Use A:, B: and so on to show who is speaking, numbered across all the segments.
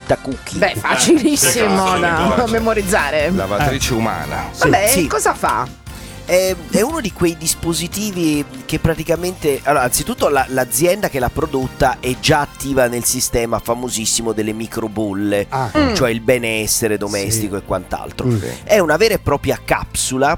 A: scritta cookie.
B: Beh, facilissimo da memorizzare.
C: Lavatrice umana.
B: Vabbè,
A: Sì.
B: cosa fa?
A: È uno di quei dispositivi che praticamente, allora, anzitutto l'azienda che l'ha prodotta è già attiva nel sistema famosissimo delle microbolle, cioè il benessere domestico e quant'altro. È una vera e propria capsula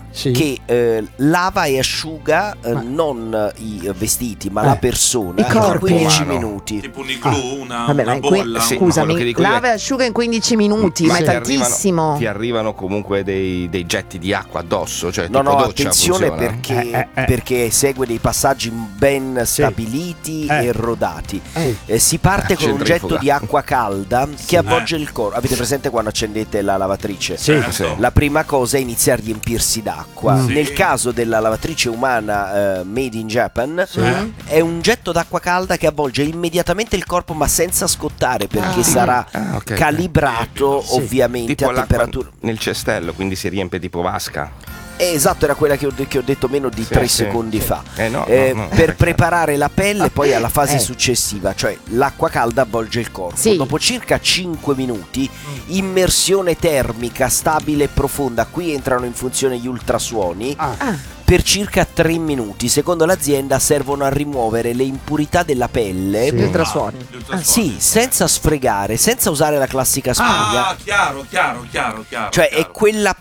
A: che lava e asciuga non i vestiti ma la persona
B: I corpi.
A: in 15 minuti.
D: Tipo un igloo, una
B: Vabbè,
D: bolla.
B: scusami, lava e asciuga in 15 minuti, ma è tantissimo.
C: Ti arrivano comunque dei getti di acqua addosso, cioè
A: No,
C: tipo
A: no,
C: doccia.
A: attenzione
C: Funziona.
A: perché segue dei passaggi ben stabiliti e rodati. Si parte con un
C: Centrifuga.
A: getto di acqua calda che avvolge il corpo. Avete presente quando accendete la lavatrice?
C: Sì.
A: La prima cosa è iniziare a riempirsi d'acqua. Nel caso della lavatrice umana made in Japan è un getto d'acqua calda che avvolge immediatamente il corpo ma senza scottare, perché sarà calibrato ovviamente
C: tipo
A: a temperatura.
C: nel cestello, quindi si riempie tipo vasca.
A: Esatto, era quella che ho detto meno di 3 secondi fa.
C: No,
A: per preparare la pelle poi alla fase successiva, cioè l'acqua calda avvolge il corpo. Dopo circa 5 minuti, immersione termica stabile e profonda. Qui entrano in funzione gli ultrasuoni. Per circa 3 minuti, secondo l'azienda, servono a rimuovere le impurità della pelle.
B: Gli ultrasuoni.
A: Sì, senza sfregare, senza usare la classica spugna.
D: Chiaro.
A: Cioè è quella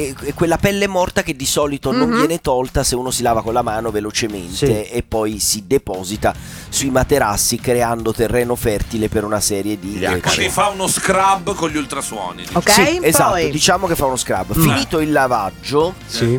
A: pelle morta che di solito non viene tolta se uno si lava con la mano velocemente e poi si deposita sui materassi, creando terreno fertile per una serie di
D: Quindi fa uno scrub con gli ultrasuoni.
B: Ok,
A: sì, esatto,
B: poi
A: diciamo che fa uno scrub. Finito il lavaggio,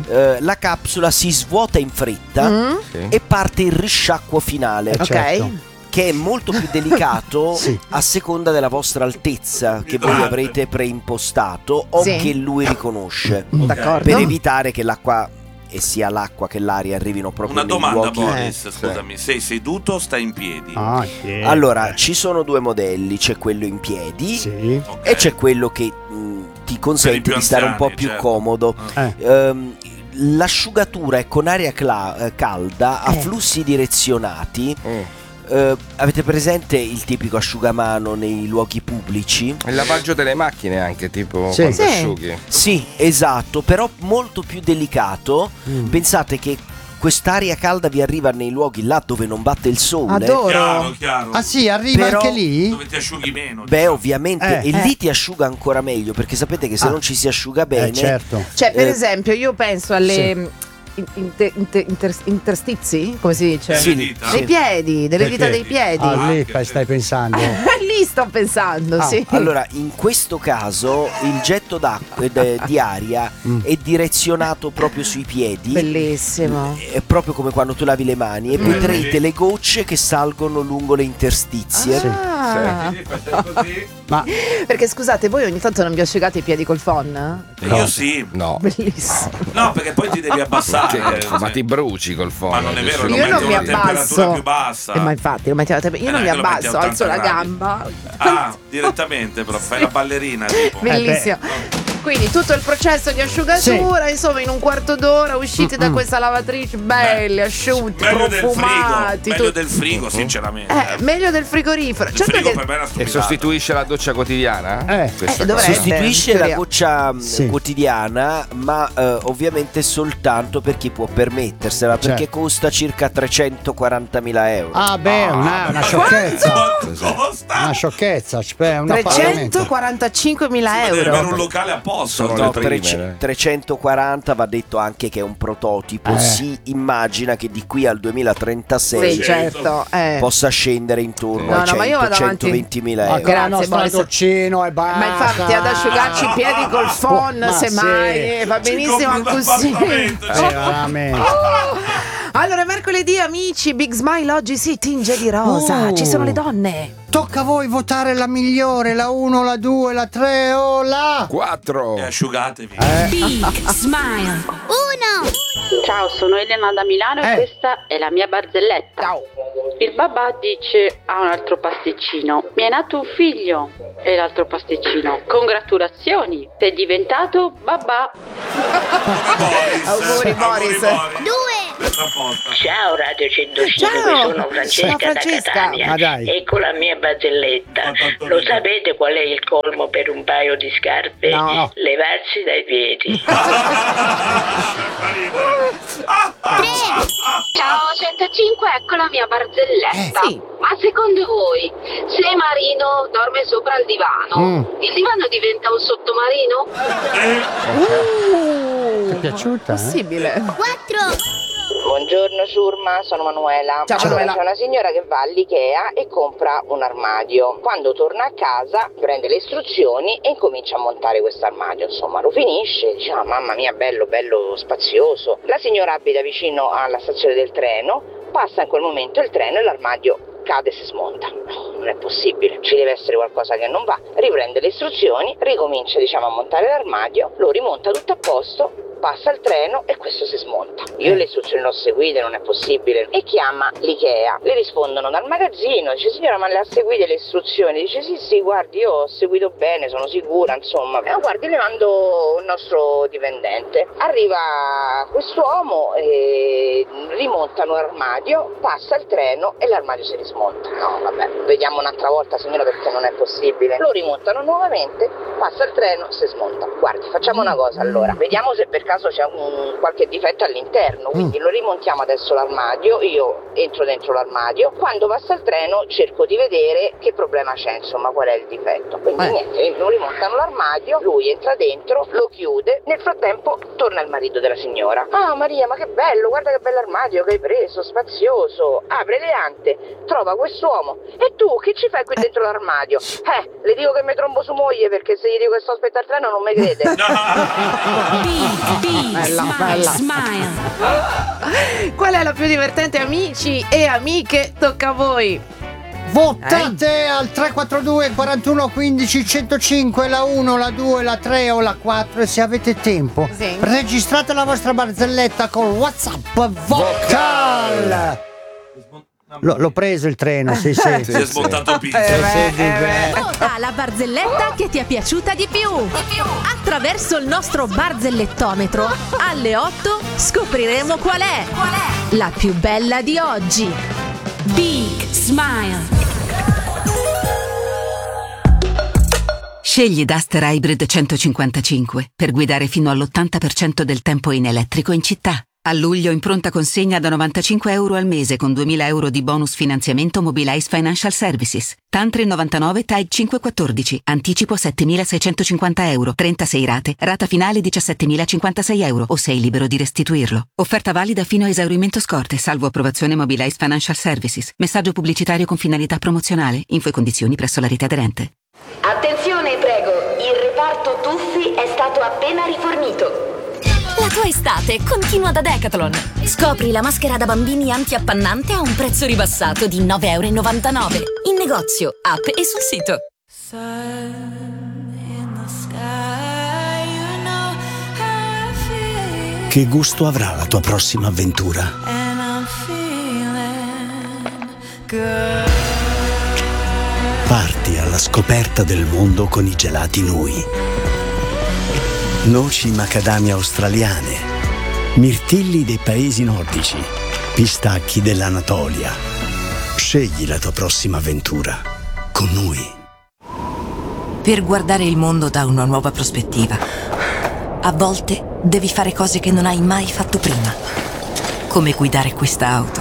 A: la capsula si svuota in fretta e parte il risciacquo finale. Che è molto più delicato a seconda della vostra altezza che voi avrete preimpostato o che lui riconosce, per evitare che l'acqua e sia l'acqua che l'aria arrivino proprio
D: Una
A: nei
D: domanda,
A: luoghi.
D: Boris, scusami, sei seduto o stai in piedi?
A: Allora, ci sono due modelli, c'è quello in piedi e c'è quello che ti consente di stare un po' più comodo. L'asciugatura è con aria calda a flussi direzionati. Avete presente il tipico asciugamano nei luoghi pubblici?
C: Il lavaggio delle macchine anche, tipo quando asciughi.
A: Sì, esatto, però molto più delicato. Pensate che quest'aria calda vi arriva nei luoghi là dove non batte il sole.
B: Adoro.
D: Chiaro.
E: Ah sì, arriva
A: Però,
E: anche lì?
D: Dove ti asciughi meno.
A: Beh, ovviamente, e lì ti asciuga ancora meglio, perché sapete che se non ci si asciuga bene,
E: certo.
B: Cioè, per esempio, io penso alle interstizi, come si dice? Dei piedi, delle dita dei piedi.
E: Lì stai pensando.
B: Lì sto pensando, sì.
A: Allora, in questo caso il getto d'acqua di aria è direzionato proprio sui piedi.
B: Bellissimo.
A: È proprio come quando tu lavi le mani e vedrete le gocce che salgono lungo le interstizie.
E: Ma
B: perché scusate, voi ogni tanto non vi asciugate i piedi col phon?
D: Io sì.
C: No.
B: Bellissimo.
D: No, perché poi ti devi abbassare.
C: Ma ti bruci col phon.
D: Ma non è vero,
B: Io non mi
D: una temperatura
B: abbasso.
D: più bassa.
B: Ma infatti, io non mi
D: lo metti
B: abbasso,
D: a 80
B: alzo la
D: gradi.
B: gamba.
D: Direttamente, però fai la ballerina tipo.
B: Bellissimo. Quindi tutto il processo di asciugatura, insomma, in un quarto d'ora uscite da questa lavatrice belli, asciutti,
D: Meglio
B: profumati.
D: meglio del frigo, sinceramente.
B: Meglio del frigorifero.
D: Il
B: Certo
D: frigo
B: che
D: per me è una
C: E
D: stupidata.
C: sostituisce la doccia quotidiana? Questa
B: dovrebbe.
A: Sostituisce la
B: in
A: goccia quotidiana, ma ovviamente soltanto per chi può permettersela, perché costa circa 340.000 euro.
E: Ah beh, una sciocchezza.
D: Costa?
E: Una sciocchezza, cioè un appagamento.
B: 345.000
D: Deve avere un
B: euro.
D: locale apposta.
C: Sono
A: No,
C: le prime,
A: 340 va detto anche che è un prototipo. Si immagina che di qui al 2036
B: Sì, certo.
A: possa scendere intorno
B: No,
A: a
B: no, ma io vado avanti.
A: 120.000
E: Ma
A: euro.
E: con la
B: Grazie,
E: nostra
B: Boris.
E: docino e basta.
B: Ma infatti ad asciugarci i piedi col phon,
E: Ma
B: semmai,
E: sì.
B: va benissimo
D: compri un
B: così.
D: appartamento,
E: Veramente.
B: Allora, mercoledì, amici, Big Smile oggi si tinge di rosa. Ci sono le donne.
E: Tocca a voi votare la migliore, la 1, la 2, la 3 o la
C: 4.
D: E asciugatevi.
F: Big Smile.
G: Ciao, sono Elena da Milano e questa è la mia barzelletta.
B: Ciao.
G: Il babà dice a un altro pasticcino: mi è nato un figlio. E l'altro pasticcino: congratulazioni, sei diventato babà.
B: Auguri, Boris.
D: Due.
H: Ciao Radio 105, sono Francesca da Catania. Ecco la mia barzelletta. Lo sapete qual è il colmo per un paio di scarpe?
E: No.
H: Levarsi dai piedi.
G: Ciao 105, ecco la mia barzelletta.
B: Sì.
G: Ma secondo voi, se Marino dorme sopra il divano, il divano diventa un sottomarino?
E: Ti è piaciuta?
B: Possibile.
F: 4.
H: Buongiorno Ciurma, sono Manuela.
B: Ciao, Manuela.
H: C'è una signora che va all'Ikea e compra un armadio. Quando torna a casa prende le istruzioni e incomincia a montare questo armadio. Insomma, lo finisce, dice: "Ah, mamma mia, bello spazioso". La signora abita vicino alla stazione del treno, passa in quel momento il treno e l'armadio cade e si smonta. No, non è possibile, ci deve essere qualcosa che non va. Riprende le istruzioni, ricomincia a montare l'armadio, lo rimonta tutto a posto, passa il treno e questo si smonta. Io le istruzioni le ho seguite, non è possibile. E chiama l'Ikea. Le rispondono dal magazzino, dice: "Signora, ma le ha seguite le istruzioni?" Dice: sì, guardi, io ho seguito bene, sono sicura, insomma. Guardi, le mando il nostro dipendente. Arriva quest'uomo e rimontano l'armadio, passa il treno e l'armadio si rismonta. No, vabbè, vediamo un'altra volta, signora, perché non è possibile. Lo rimontano nuovamente, passa il treno, si smonta. Guardi, facciamo una cosa allora, vediamo se per caso c'è qualche difetto all'interno, quindi lo rimontiamo adesso l'armadio, io entro dentro l'armadio, quando passa il treno cerco di vedere che problema c'è, insomma, qual è il difetto. Quindi niente, lo rimontano l'armadio, lui entra dentro, lo chiude, nel frattempo torna il marito della signora. "Ah Maria, ma che bello, guarda che bell'armadio che hai preso, spazioso". Apre le ante, trova quest'uomo: "E tu che ci fai qui dentro l'armadio?" Le dico che mi trombo su moglie, perché se gli dico che sto aspettando il treno non mi crede.
F: Bella. Smile.
B: Qual è la più divertente, amici e amiche? Tocca a voi.
E: Votate al 342 41 15 105, la 1, la 2, la 3 o la 4 e se avete tempo registrate la vostra barzelletta con WhatsApp Vocal. L'ho preso il treno, sì.
D: Si è smontato il pizzo.
F: Vota la barzelletta che ti è piaciuta di più. Attraverso il nostro barzellettometro alle 8 scopriremo qual è la più bella di oggi. Big Smile.
I: Scegli Duster Hybrid 155 per guidare fino all'80% del tempo in elettrico in città. A luglio in pronta consegna da €95 al mese con 2.000 euro di bonus finanziamento Mobilize Financial Services. Tantri 99 TAG 514. Anticipo €7.650. 36 rate. Rata finale €17.056 o sei libero di restituirlo. Offerta valida fino a esaurimento scorte, salvo approvazione Mobilize Financial Services. Messaggio pubblicitario con finalità promozionale. Info e condizioni presso la rete aderente.
J: Attenzione, prego. Il reparto tuffi è stato appena rifornito.
K: La tua estate continua da Decathlon. Scopri la maschera da bambini anti-appannante a un prezzo ribassato di €9,99. In negozio, app e sul sito.
L: Che gusto avrà la tua prossima avventura? Parti alla scoperta del mondo con i gelati Nui. Noci macadamia australiane, mirtilli dei paesi nordici, pistacchi dell'Anatolia. Scegli la tua prossima avventura con Nui.
M: Per guardare il mondo da una nuova prospettiva, a volte devi fare cose che non hai mai fatto prima, come guidare questa auto.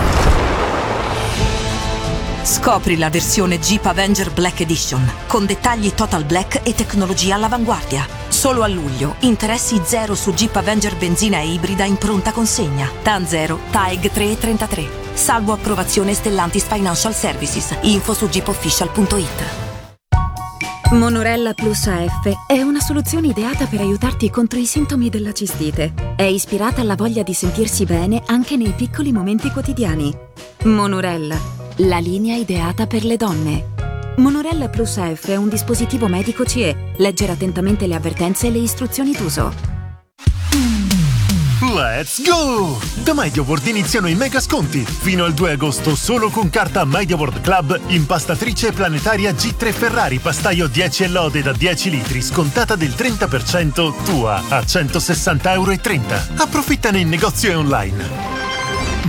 M: Scopri la versione Jeep Avenger Black Edition, con dettagli Total Black e tecnologia all'avanguardia. Solo a luglio, interessi zero su Jeep Avenger benzina e ibrida in pronta consegna. TAN 0, TAEG 3,33. Salvo approvazione Stellantis Financial Services. Info su jeepofficial.it.
N: Monorella Plus AF è una soluzione ideata per aiutarti contro i sintomi della cistite. È ispirata alla voglia di sentirsi bene anche nei piccoli momenti quotidiani. Monorella, la linea ideata per le donne. Monorella Plus AF è un dispositivo medico CE. Leggere attentamente le avvertenze e le istruzioni d'uso.
O: Let's go! Da MediaWorld iniziano i mega sconti. Fino al 2 agosto solo con carta MediaWorld Club, impastatrice planetaria G3 Ferrari pastaio 10 e lode da 10 litri scontata del 30% tua a €160,30. Approfittane in negozio e online.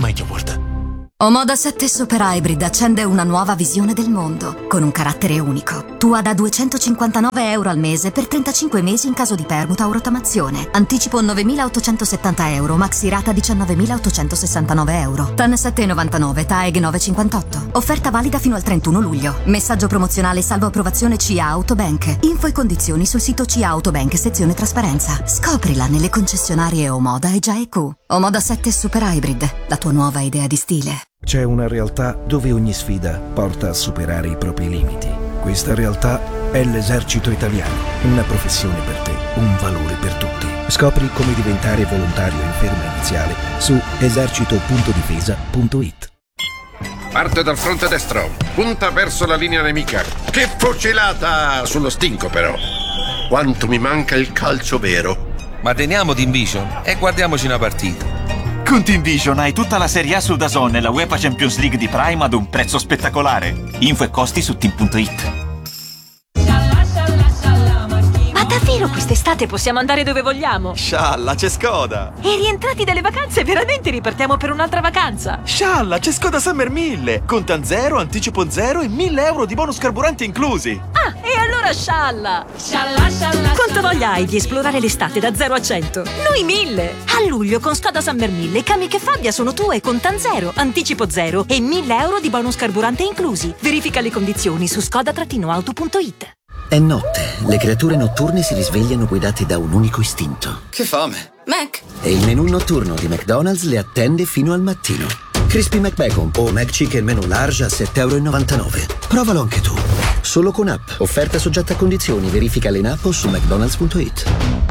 O: MediaWorld.
M: Omoda 7 Super Hybrid accende una nuova visione del mondo, con un carattere unico. Tua da €259 al mese per 35 mesi in caso di permuta o rottamazione. Anticipo €9.870, maxi rata €19.869. TAN 7,99, TAEG 9,58. Offerta valida fino al 31 luglio. Messaggio promozionale salvo approvazione CIA Autobank. Info e condizioni sul sito CIA Autobank sezione trasparenza. Scoprila nelle concessionarie Omoda e Gia EQ. Omoda 7 Super Hybrid, la tua nuova idea di stile.
P: C'è una realtà dove ogni sfida porta a superare i propri limiti. Questa realtà è l'Esercito Italiano, una professione per te, un valore per tutti. Scopri come diventare volontario in ferma iniziale su esercito.difesa.it.
Q: Parte dal fronte destro, punta verso la linea nemica. Che fucilata sullo stinco però. Quanto mi manca il calcio vero.
R: Ma teniamo Team Vision e guardiamoci una partita.
S: Con Team Vision hai tutta la Serie A su DAZN e la UEFA Champions League di Prime ad un prezzo spettacolare. Info e costi su team.it.
T: Ma davvero quest'estate possiamo andare dove vogliamo?
S: Scialla, c'è Skoda!
T: E rientrati dalle vacanze veramente ripartiamo per un'altra vacanza?
S: Scialla, c'è Skoda Summer 1000! Contan 0, anticipo 0 e €1.000 di bonus carburanti inclusi!
T: Ah, e allora scialla! Quanta voglia hai di esplorare l'estate da 0 a 100? Noi 1000! A luglio con Skoda Summer 1000 i Kamiq e Fabia sono tue con TAN 0, anticipo 0 e €1.000 di bonus carburante inclusi. Verifica le condizioni su skoda-auto.it.
U: È notte, le creature notturne si risvegliano guidate da un unico istinto.
V: Che fame!
T: Mac!
U: E il menù notturno di McDonald's le attende fino al mattino. Crispy McBacon o McChicken menù large a €7,99. Provalo anche tu. Solo con app. Offerta soggetta a condizioni. Verifica in app o su mcdonalds.it.